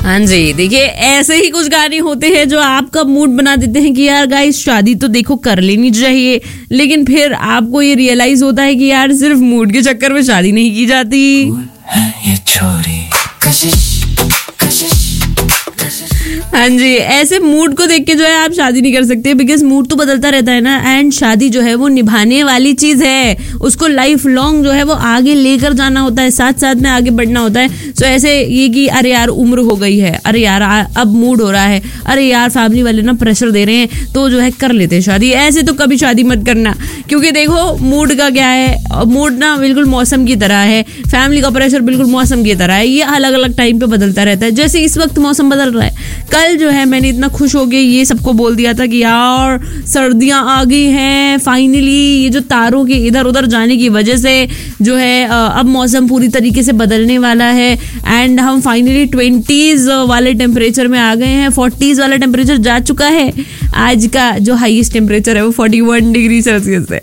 हाँ जी, देखिए ऐसे ही कुछ गाने होते हैं जो आपका मूड बना देते हैं कि यार गाइस शादी तो देखो कर लेनी चाहिए, लेकिन फिर आपको ये रियलाइज होता है कि यार सिर्फ मूड के चक्कर में शादी नहीं की जाती। ये छोरी कशिश कशिश। हाँ जी, ऐसे मूड को देख के जो है आप शादी नहीं कर सकते, बिकॉज मूड तो बदलता रहता है ना। एंड शादी जो है वो निभाने वाली चीज है, उसको लाइफ लॉन्ग जो है वो आगे लेकर जाना होता है, साथ साथ में आगे बढ़ना होता है। सो ऐसे ये कि अरे यार उम्र हो गई है, अरे यार अब मूड हो रहा है, अरे यार फैमिली वाले ना प्रेशर दे रहे हैं तो जो है कर लेते हैं शादी, ऐसे तो कभी शादी मत करना। क्योंकि देखो मूड का क्या है, मूड ना बिल्कुल मौसम की तरह है, फैमिली का प्रेशर बिल्कुल मौसम की तरह है, ये अलग अलग टाइम पे बदलता रहता है। जैसे इस वक्त मौसम बदल रहा है, कल जो है मैंने इतना खुश हो गई ये सबको बोल दिया था कि यार सर्दियां आ गई हैं फाइनली, ये जो तारों के इधर उधर जाने की वजह से जो है अब मौसम पूरी तरीके से बदलने वाला है। एंड हम फाइनली 20s वाले टेम्परेचर में आ गए हैं, 40s वाला टेम्परेचर जा चुका है। आज का जो हाईएस्ट टेम्परेचर है वो 41 डिग्री सेल्सियस है।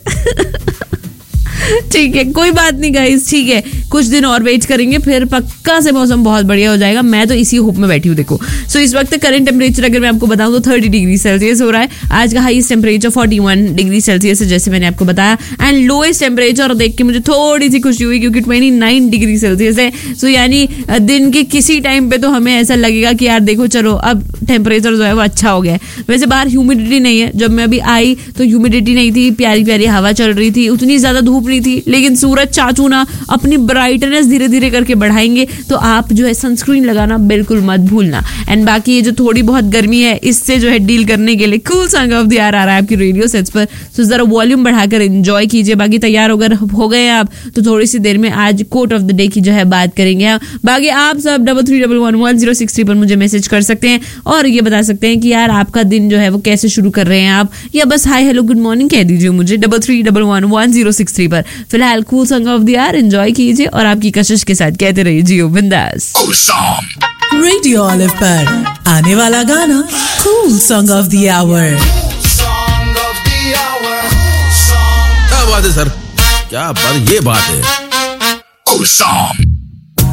ठीक है, कोई बात नहीं गाइस, ठीक है कुछ दिन और वेट करेंगे, फिर पक्का से मौसम बहुत बढ़िया हो जाएगा। मैं तो इसी होप में बैठी हूँ। देखो सो इस वक्त करंट टेम्परेचर अगर मैं आपको बताऊं तो 30 डिग्री सेल्सियस हो रहा है। आज का हाईएस्ट टेम्परेचर 41 डिग्री सेल्सियस है, जैसे मैंने आपको बताया। एंड लोएस्ट टेम्परेचर देख के मुझे थोड़ी सी खुशी हुई क्योंकि 29 डिग्री सेल्सियस है। सो यानी दिन के किसी टाइम पे तो हमें ऐसा लगेगा कि यार देखो चलो अब टेम्परेचर जो है वो अच्छा हो गया है। वैसे बाहर ह्यूमिडिटी नहीं है, जब मैं अभी आई तो ह्यूमिडिटी नहीं थी, प्यारी प्यारी हवा चल रही थी, उतनी ज्यादा धूप नहीं थी। लेकिन सूरज चाचू ना अपनी ब्राइटनेस धीरे धीरे करके बढ़ाएंगे, तो आप जो है सनस्क्रीन लगाना बिल्कुल मत भूलना। एंड बाकी ये जो थोड़ी बहुत गर्मी है इससे जो है डील करने के लिए cool song of the year आ रहा है आपकी रेडियो सेट्स पर, तो जरा वॉल्यूम बढ़ाकर एंजॉय कीजिए। बाकी तैयार अगर हो गए आप तो थोड़ी सी देर में आज कोट ऑफ द डे की जो है बात करेंगे। बाकी आप सब 33111063 पर मुझे मैसेज कर सकते हैं और ये बता सकते हैं कि यार आपका दिन जो है वो कैसे शुरू कर रहे हैं आप, या बस हाय हेलो गुड मॉर्निंग कह दीजिए मुझे 33111063 पर। फिलहाल cool song of the year enjoy कीजिए और आपकी कशिश के साथ कहते रहिए जियो बिंदास। रेडियो ऑलिव पर आने वाला गाना cool song of the our. क्या बात है सर, क्या बात, ये बात है।